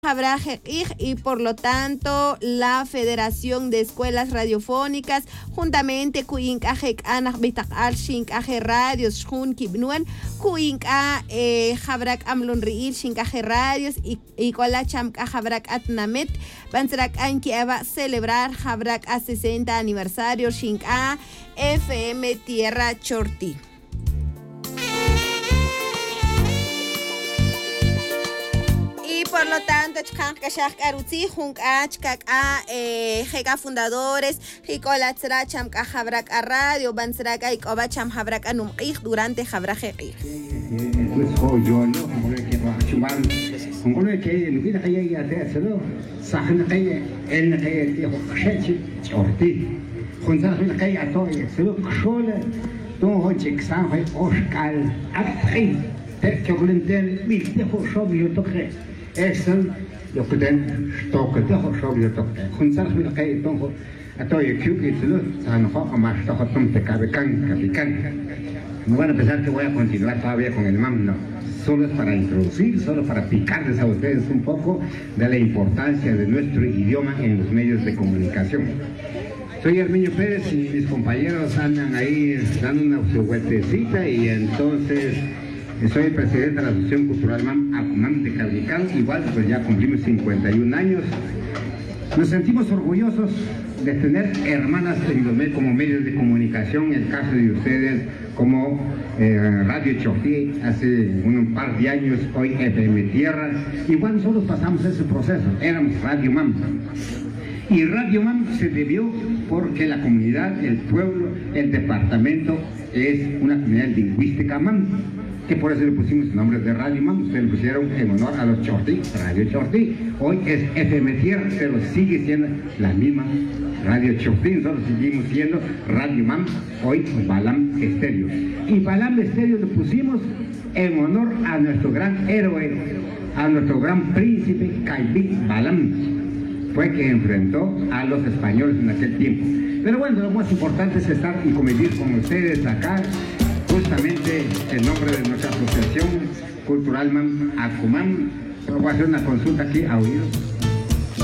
y por lo tanto la Federación de Escuelas Radiofónicas juntamente con radios Jabrak Amlunriil Shinkaje Radios y Colacham Jabrak Atnamet Bansrak Anki Eva celebrar Jabrak a 60 aniversario Shinka FM Tierra Chorti. Por lo tanto, Jeka fundadores, Jikola Tzracham Jabrak a radio, Bansraka y Kobacham Jabrak Anumqij durante Jabrak. Eso yo pueden tocar de hoy tocar. Juntar con que tengo a todo el club y todo, san Juan más todo te cabe can. No van a pensar que voy a continuar todavía con el MAM, no. Solo es para introducir, solo para picarles a ustedes un poco de la importancia de nuestro idioma en los medios de comunicación. Soy Herminio Pérez y mis compañeros andan ahí dando una su vueltecita y entonces soy el presidente de la Asociación Cultural MAM de Cabrical, igual pues ya cumplimos 51 años. Nos sentimos orgullosos de tener hermanas como medios de comunicación, en el caso de ustedes como Radio Chorti hace un par de años, hoy FM Tierra. Igual nosotros pasamos ese proceso, éramos Radio MAM. Y Radio MAM se debió porque la comunidad, el pueblo, el departamento es una comunidad lingüística MAM, que por eso le pusimos el nombre de Radio MAM. Ustedes lo pusieron en honor a los Chorti, Radio Chorti. Hoy es FM Tierra, pero sigue siendo la misma Radio Chorti. Nosotros seguimos siendo Radio MAM, hoy Balam Estéreo. Y Balam Estéreo lo pusimos en honor a nuestro gran héroe, a nuestro gran príncipe Caibik Balam. Fue que enfrentó a los españoles en aquel tiempo. Pero bueno, lo más importante es estar y convivir con ustedes acá. Justamente el nombre de nuestra asociación cultural MAM, ACUMAM. Voy a hacer una consulta aquí a oídos.